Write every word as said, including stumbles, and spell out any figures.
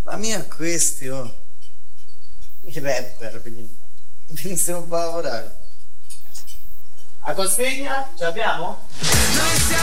La mia questi, oh. I rapper, quindi iniziamo un po' a lavorare. A consegna ce l'abbiamo?